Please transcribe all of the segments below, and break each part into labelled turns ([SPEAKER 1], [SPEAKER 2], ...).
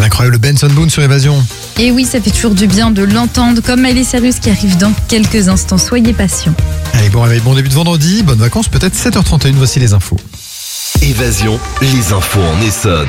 [SPEAKER 1] Incroyable, Benson Boone sur Évasion.
[SPEAKER 2] Et oui, ça fait toujours du bien de l'entendre, comme Miley Cyrus qui arrive dans quelques instants. Soyez patients.
[SPEAKER 1] Allez, bon réveil, bon début de vendredi, bonnes vacances, peut-être 7h31, voici les infos.
[SPEAKER 3] Évasion, les infos en Essonne.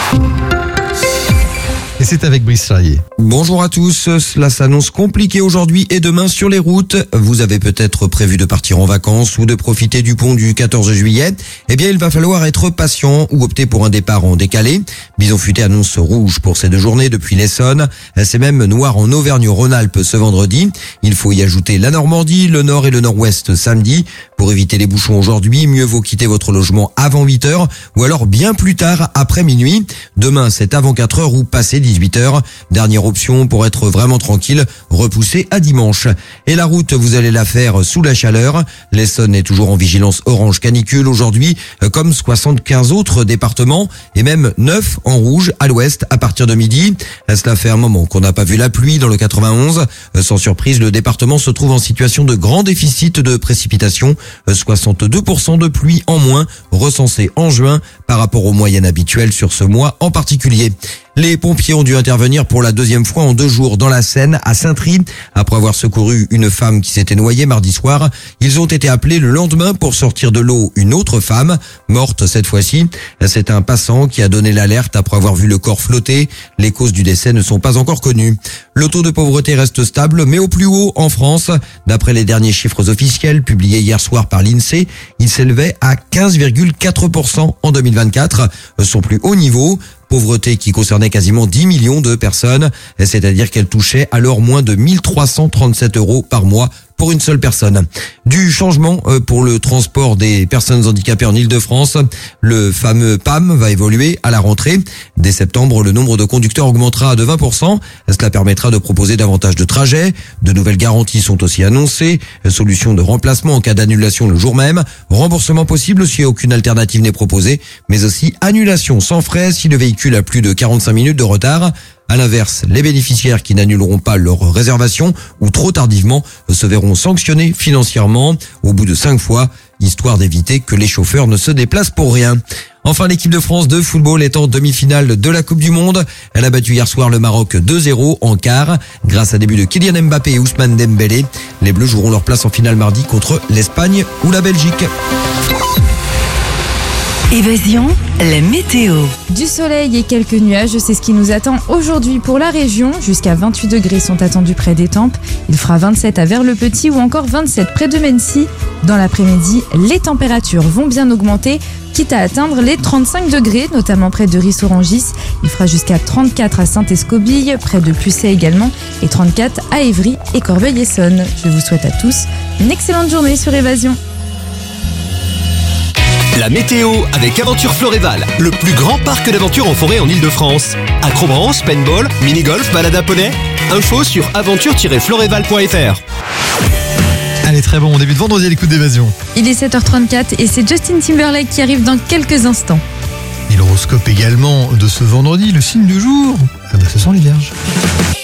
[SPEAKER 1] Et c'est avec Brice Charrier.
[SPEAKER 4] Bonjour à tous, cela s'annonce compliqué aujourd'hui et demain sur les routes. Vous avez peut-être prévu de partir en vacances ou de profiter du pont du 14 juillet. Eh bien, il va falloir être patient ou opter pour un départ en décalé. Bison Futé annonce rouge pour ces 2 journées depuis l'Essonne. C'est même noir en Auvergne-Rhône-Alpes ce vendredi. Il faut y ajouter la Normandie, le nord et le nord-ouest samedi. Pour éviter les bouchons aujourd'hui, mieux vaut quitter votre logement avant 8h ou alors bien plus tard après minuit. Demain, c'est avant 4h ou passé 18h. Dernière option pour être vraiment tranquille, repousser à dimanche. Et la route, vous allez la faire sous la chaleur. L'Essonne est toujours en vigilance orange canicule aujourd'hui, comme 75 autres départements et même 9 en rouge à l'ouest à partir de midi. Cela fait un moment qu'on n'a pas vu la pluie dans le 91. Sans surprise, le département se trouve en situation de grand déficit de précipitations. 62% de pluie en moins recensée en juin par rapport aux moyennes habituelles sur ce mois en particulier. Les pompiers ont dû intervenir pour la 2e fois en 2 jours dans la Seine, à Saint-Try. Après avoir secouru une femme qui s'était noyée mardi soir, ils ont été appelés le lendemain pour sortir de l'eau une autre femme, morte cette fois-ci. C'est un passant qui a donné l'alerte après avoir vu le corps flotter. Les causes du décès ne sont pas encore connues. Le taux de pauvreté reste stable, mais au plus haut en France. D'après les derniers chiffres officiels publiés hier soir par l'INSEE, il s'élevait à 15,4% en 2024, son plus haut niveau. Pauvreté qui concernait quasiment 10 millions de personnes, c'est-à-dire qu'elle touchait alors moins de 1337 € par mois pour une seule personne. Du changement pour le transport des personnes handicapées en Ile-de-France. Le fameux PAM va évoluer à la rentrée. Dès septembre, le nombre de conducteurs augmentera de 20%. Cela permettra de proposer davantage de trajets. De nouvelles garanties sont aussi annoncées. Solution de remplacement en cas d'annulation le jour même. Remboursement possible si aucune alternative n'est proposée. Mais aussi annulation sans frais si le véhicule a plus de 45 minutes de retard. À l'inverse, les bénéficiaires qui n'annuleront pas leur réservation ou trop tardivement se verront sanctionnés financièrement au bout de 5 fois, histoire d'éviter que les chauffeurs ne se déplacent pour rien. Enfin, l'équipe de France de football est en demi-finale de la Coupe du Monde. Elle a battu hier soir le Maroc 2-0 en quart, grâce à début de Kylian Mbappé et Ousmane Dembélé. Les Bleus joueront leur place en finale mardi contre l'Espagne ou la Belgique.
[SPEAKER 5] Évasion, la météo.
[SPEAKER 2] Du soleil et quelques nuages, c'est ce qui nous attend aujourd'hui pour la région. Jusqu'à 28 degrés sont attendus près d'Étampes. Il fera 27 à Vers-le-Petit ou encore 27 près de Mennecy. Dans l'après-midi, les températures vont bien augmenter, quitte à atteindre les 35 degrés, notamment près de Ris-Orangis. Il fera jusqu'à 34 à Saint-Escobille, près de Pucet également, et 34 à Évry et Corbeil-Essonnes. Je vous souhaite à tous une excellente journée sur Évasion.
[SPEAKER 3] La météo avec Aventure Floréval, le plus grand parc d'aventure en forêt en Ile-de-France. Acrobranche, paintball, mini-golf, balade à poney. Info sur aventure-floréval.fr.
[SPEAKER 1] Allez, très bon début de vendredi à l'écoute d'Évasion.
[SPEAKER 2] Il est 7h34 et c'est Justin Timberlake qui arrive dans quelques instants.
[SPEAKER 1] Et l'horoscope également de ce vendredi, le signe du jour, ce sont les Vierges.